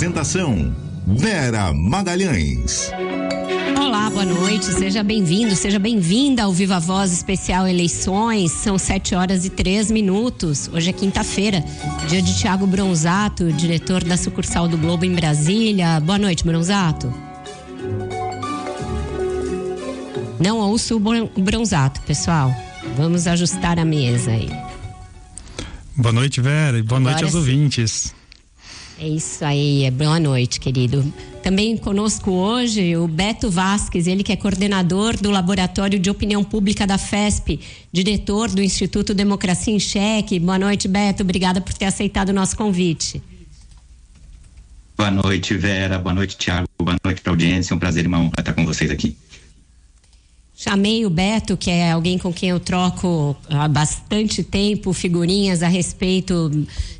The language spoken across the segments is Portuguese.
Apresentação: Vera Magalhães. Olá, boa noite, seja bem-vindo, seja bem-vinda ao Viva Voz Especial Eleições. São 7h03. Hoje é quinta-feira, dia de Thiago Bronzato, diretor da sucursal do Globo em Brasília. Boa noite, Bronzato. Não ouço o Bronzato, pessoal. Vamos ajustar a mesa aí. Boa noite, Vera, e boa noite aos ouvintes. É isso aí, boa noite, querido. Também conosco hoje o Beto Vasques, ele que é coordenador do Laboratório de Opinião Pública da FESP, diretor do Instituto Democracia em Cheque. Boa noite, Beto, obrigada por ter aceitado o nosso convite. Boa noite, Vera, boa noite, Thiago, boa noite para a audiência, é um prazer e uma honra estar com vocês aqui. Chamei o Beto, que é alguém com quem eu troco há bastante tempo figurinhas a respeito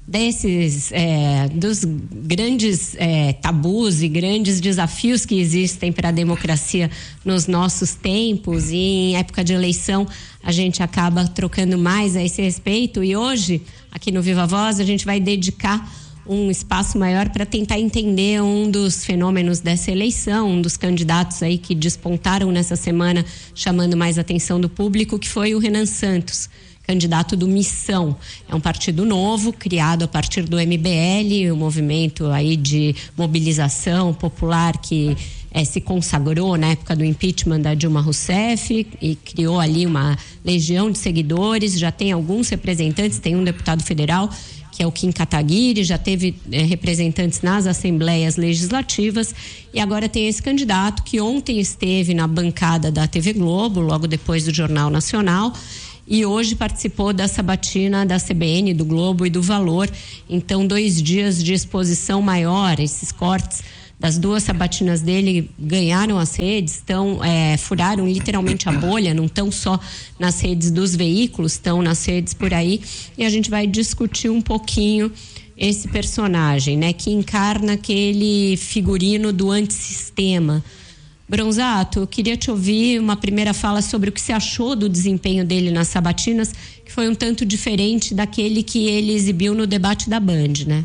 desses, dos grandes tabus e grandes desafios que existem para a democracia nos nossos tempos, e em época de eleição a gente acaba trocando mais a esse respeito, e hoje aqui no Viva Voz a gente vai dedicar um espaço maior para tentar entender um dos fenômenos dessa eleição, um dos candidatos aí que despontaram nessa semana, chamando mais a atenção do público, que foi o Renan Santos, candidato do Missão. É um partido novo, criado a partir do MBL, um movimento aí de mobilização popular que se consagrou na época do impeachment da Dilma Rousseff e criou ali uma legião de seguidores, já tem alguns representantes, tem um deputado federal, que é o Kim Kataguiri, já teve representantes nas assembleias legislativas, e agora tem esse candidato que ontem esteve na bancada da TV Globo, logo depois do Jornal Nacional, e hoje participou da sabatina da CBN, do Globo e do Valor. Então, 2 dias de exposição maior, esses cortes das 2 sabatinas dele ganharam as redes, furaram literalmente a bolha, não estão só nas redes dos veículos, estão nas redes por aí, e a gente vai discutir um pouquinho esse personagem, né, que encarna aquele figurino do antissistema. Bronzato, eu queria te ouvir uma primeira fala sobre o que você achou do desempenho dele nas sabatinas, que foi um tanto diferente daquele que ele exibiu no debate da Band, né?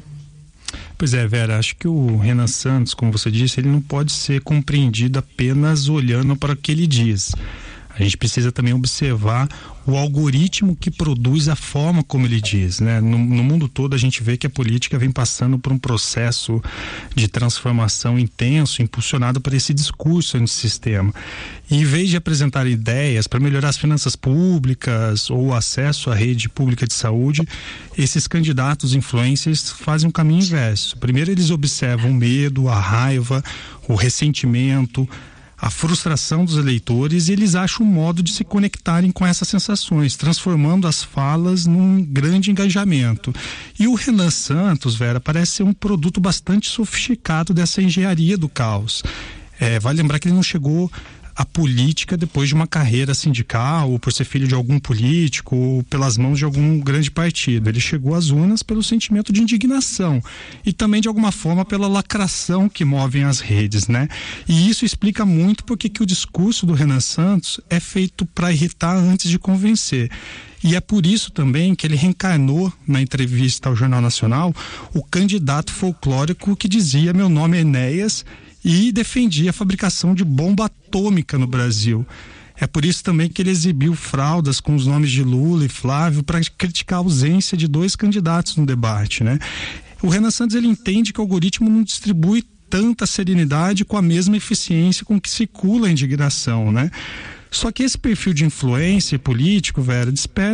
Pois é, Vera, acho que o Renan Santos, como você disse, ele não pode ser compreendido apenas olhando para o que ele diz. A gente precisa também observar o algoritmo que produz a forma como ele diz, né? No mundo todo a gente vê que a política vem passando por um processo de transformação intenso, impulsionado por esse discurso antissistema. E em vez de apresentar ideias para melhorar as finanças públicas ou o acesso à rede pública de saúde, esses candidatos influencers fazem um caminho inverso. Primeiro eles observam o medo, a raiva, o ressentimento, a frustração dos eleitores, e eles acham um modo de se conectarem com essas sensações, transformando as falas num grande engajamento. E o Renan Santos, Vera, parece ser um produto bastante sofisticado dessa engenharia do caos. Vale lembrar que ele não chegou à política depois de uma carreira sindical, ou por ser filho de algum político, ou pelas mãos de algum grande partido. Ele chegou às urnas pelo sentimento de indignação e também, de alguma forma, pela lacração que movem as redes, né? E isso explica muito porque que o discurso do Renan Santos é feito para irritar antes de convencer. E é por isso também que ele reencarnou na entrevista ao Jornal Nacional o candidato folclórico que dizia: meu nome é Enéas, e defendia a fabricação de bomba atômica no Brasil. É por isso também que ele exibiu fraldas com os nomes de Lula e Flávio para criticar a ausência de 2 candidatos no debate, né? O Renan Santos, ele entende que o algoritmo não distribui tanta serenidade com a mesma eficiência com que circula a indignação, né? Só que esse perfil de influência político, Vera,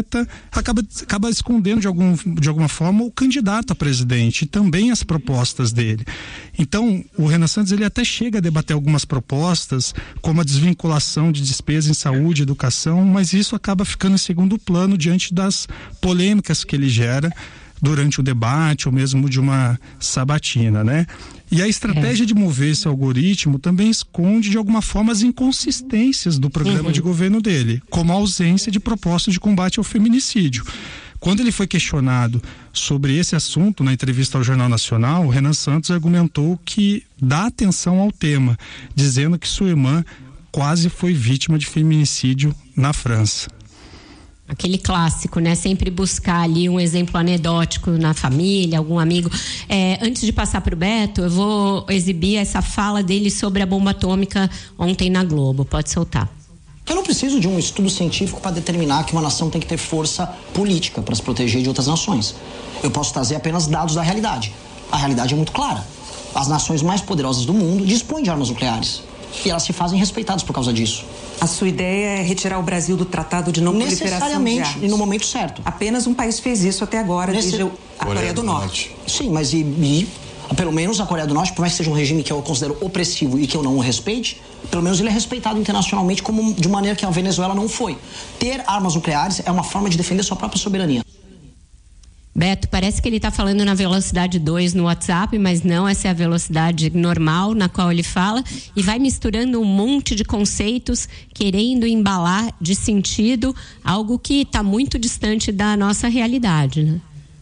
acaba escondendo de alguma forma o candidato a presidente e também as propostas dele. Então, o Renan Santos, ele até chega a debater algumas propostas, como a desvinculação de despesas em saúde e educação, mas isso acaba ficando em segundo plano diante das polêmicas que ele gera durante o debate ou mesmo de uma sabatina, né? E a estratégia de mover esse algoritmo também esconde de alguma forma as inconsistências do programa de governo dele, como a ausência de proposta de combate ao feminicídio. Quando ele foi questionado sobre esse assunto na entrevista ao Jornal Nacional, o Renan Santos argumentou que dá atenção ao tema, dizendo que sua irmã quase foi vítima de feminicídio na França. Aquele clássico, né? Sempre buscar ali um exemplo anedótico na família, algum amigo. Antes de passar para o Beto, eu vou exibir essa fala dele sobre a bomba atômica ontem na Globo. Pode soltar. Eu não preciso de um estudo científico para determinar que uma nação tem que ter força política para se proteger de outras nações. Eu posso trazer apenas dados da realidade. A realidade é muito clara. As nações mais poderosas do mundo dispõem de armas nucleares. E elas se fazem respeitadas por causa disso. A sua ideia é retirar o Brasil do Tratado de Não Proliferação de Armas? Necessariamente, e no momento certo. Apenas um país fez isso até agora, desde a Coreia do Norte. Sim, mas pelo menos a Coreia do Norte, por mais que seja um regime que eu considero opressivo e que eu não o respeite, pelo menos ele é respeitado internacionalmente de maneira que a Venezuela não foi. Ter armas nucleares é uma forma de defender sua própria soberania. Beto, parece que ele está falando na velocidade 2 no WhatsApp, mas não, essa é a velocidade normal na qual ele fala e vai misturando um monte de conceitos, querendo embalar de sentido algo que está muito distante da nossa realidade, né?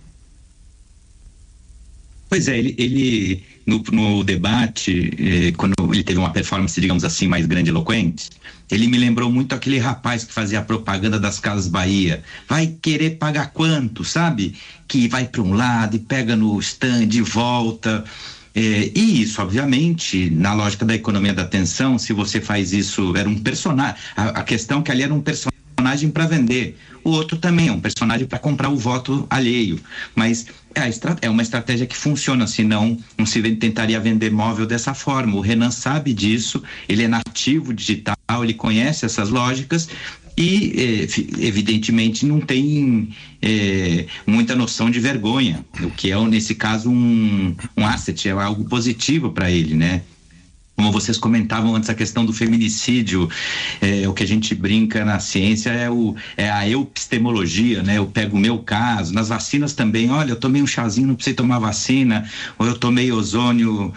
Pois é, ele no debate, quando ele teve uma performance, digamos assim, mais grandiloquente, ele me lembrou muito aquele rapaz que fazia a propaganda das Casas Bahia. Vai querer pagar quanto, sabe? Que vai para um lado e pega no stand e volta. E isso, obviamente, na lógica da economia da atenção, se você faz isso, era um personagem. A questão é que ali era um personagem para vender. O outro também é um personagem para comprar o voto alheio. Mas é uma estratégia que funciona, senão não se tentaria vender móvel dessa forma. O Renan sabe disso, ele é nativo digital, ele conhece essas lógicas e, evidentemente, não tem muita noção de vergonha, o que é, nesse caso, um asset, é algo positivo para ele, né? Como vocês comentavam antes, a questão do feminicídio, o que a gente brinca na ciência é a epistemologia, né? Eu pego o meu caso, nas vacinas também, olha, eu tomei um chazinho, não precisei tomar vacina, ou eu tomei ozônio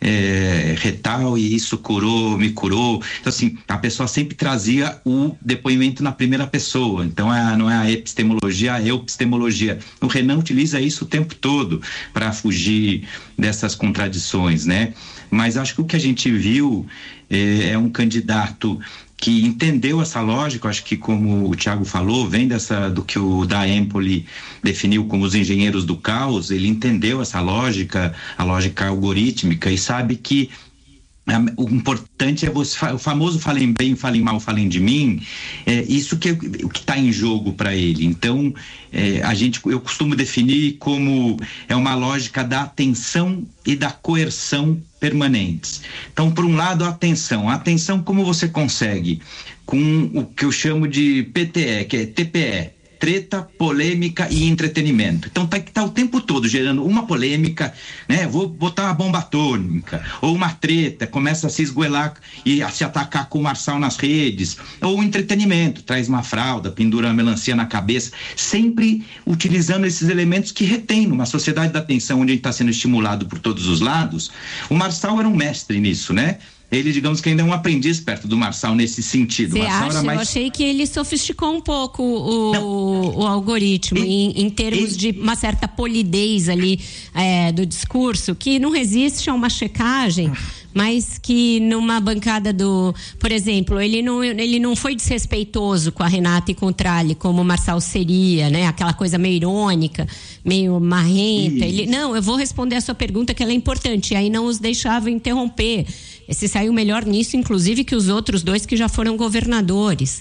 retal e isso me curou. Então, assim, a pessoa sempre trazia o depoimento na primeira pessoa, então não é a epistemologia, a epistemologia. O Renan utiliza isso o tempo todo para fugir dessas contradições, né? Mas acho que o que a gente viu é um candidato que entendeu essa lógica. Acho que, como o Thiago falou, vem do que o da Empoli definiu como os engenheiros do caos. Ele entendeu essa lógica, a lógica algorítmica, e sabe que o importante é o famoso falem bem, falem mal, falem de mim. Isso que o que está em jogo para ele. Então, eu costumo definir como uma lógica da atenção e da coerção permanentes. Então, por um lado, a atenção como você consegue com o que eu chamo de PTE, que é TPE, treta, polêmica e entretenimento. Então tá o tempo todo gerando uma polêmica, né? Vou botar uma bomba atômica, ou uma treta, começa a se esgoelar e a se atacar com o Marçal nas redes, ou entretenimento, traz uma fralda, pendura uma melancia na cabeça, sempre utilizando esses elementos que retém numa sociedade da atenção onde a gente está sendo estimulado por todos os lados. O Marçal era um mestre nisso, né? Ele, digamos que ainda é um aprendiz perto do Marçal nesse sentido. Você Marçal acha? Eu achei que ele sofisticou um pouco o algoritmo em termos de uma certa polidez ali do discurso, que não resiste a uma checagem, mas que numa bancada por exemplo, ele não foi desrespeitoso com a Renata e com o Tralli, como o Marçal seria, né? Aquela coisa meio irônica, meio marrenta. Eu vou responder a sua pergunta, que ela é importante, e aí não os deixava interromper. Esse saiu melhor nisso, inclusive, que os outros dois que já foram governadores.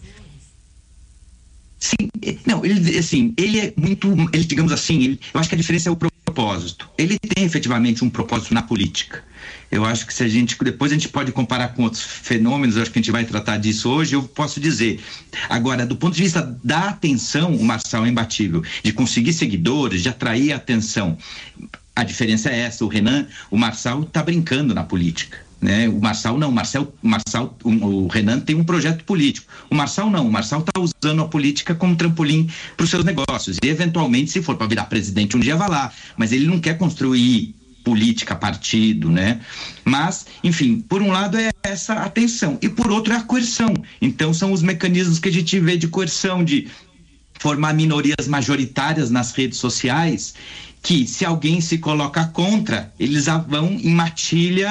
Sim, não, ele é muito, digamos assim, eu acho que a diferença é o propósito. Ele tem efetivamente um propósito na política. Eu acho que depois a gente pode comparar com outros fenômenos, eu acho que a gente vai tratar disso hoje, eu posso dizer. Agora, do ponto de vista da atenção, o Marçal é imbatível, de conseguir seguidores, de atrair a atenção. A diferença é essa, o Marçal está brincando na política. Né? O Marçal não, o Renan tem um projeto político. O Marçal não, o Marçal está usando a política como trampolim para os seus negócios. E, eventualmente, se for para virar presidente um dia, vai lá. Mas ele não quer construir política, partido, né? Mas, enfim, por um lado é essa atenção e por outro é a coerção. Então, são os mecanismos que a gente vê de coerção, de formar minorias majoritárias nas redes sociais, que, se alguém se coloca contra, eles vão em matilha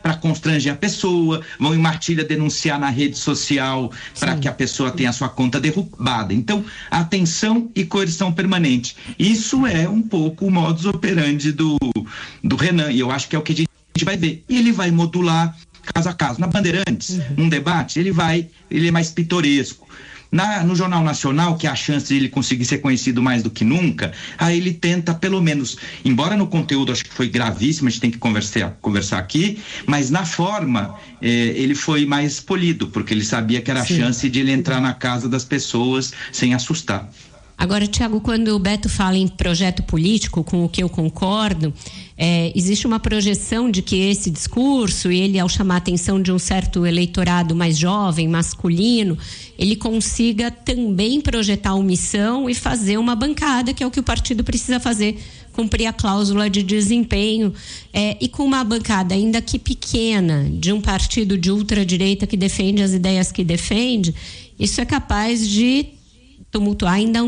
para constranger a pessoa, vão em Matilha denunciar na rede social para que a pessoa tenha a sua conta derrubada. Então, atenção e coerção permanente. Isso é um pouco o modus operandi do Renan, e eu acho que é o que a gente vai ver. E ele vai modular caso a caso. Na Bandeirantes, num debate, ele é mais pitoresco. No Jornal Nacional, que é a chance de ele conseguir ser conhecido mais do que nunca, aí ele tenta, pelo menos, embora no conteúdo acho que foi gravíssimo, a gente tem que conversar aqui, mas na forma ele foi mais polido, porque ele sabia que era a chance de ele entrar na casa das pessoas sem assustar. Agora, Tiago, quando o Beto fala em projeto político, com o que eu concordo, existe uma projeção de que esse discurso, ele ao chamar a atenção de um certo eleitorado mais jovem, masculino, ele consiga também projetar omissão e fazer uma bancada, que é o que o partido precisa fazer, cumprir a cláusula de desempenho, e com uma bancada ainda que pequena, de um partido de ultradireita que defende as ideias que defende, isso é capaz de tumultuar ainda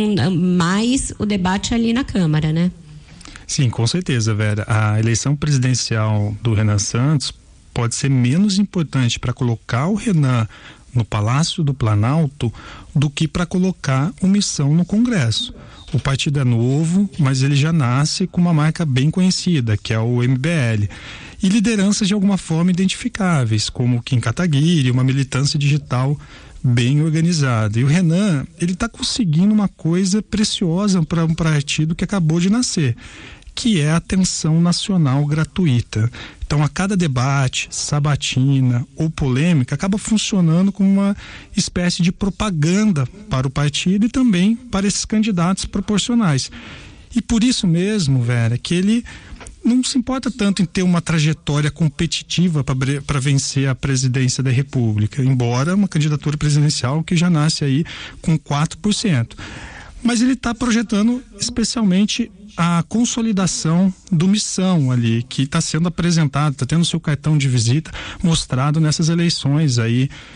mais o debate ali na Câmara, né? Sim, com certeza, Vera. A eleição presidencial do Renan Santos pode ser menos importante para colocar o Renan no Palácio do Planalto do que para colocar omissão no Congresso. O partido é novo, mas ele já nasce com uma marca bem conhecida, que é o MBL. E lideranças de alguma forma identificáveis, como Kim Kataguiri, uma militância digital bem organizada. E o Renan, ele está conseguindo uma coisa preciosa para um partido que acabou de nascer, que é a atenção nacional gratuita. Então, a cada debate, sabatina ou polêmica, acaba funcionando como uma espécie de propaganda para o partido e também para esses candidatos proporcionais. E por isso mesmo, Vera, que ele não se importa tanto em ter uma trajetória competitiva para vencer a presidência da República, embora uma candidatura presidencial que já nasce aí com 4%. Mas ele está projetando especialmente a consolidação do Missão ali, que está sendo apresentado, está tendo seu cartão de visita mostrado nessas eleições aí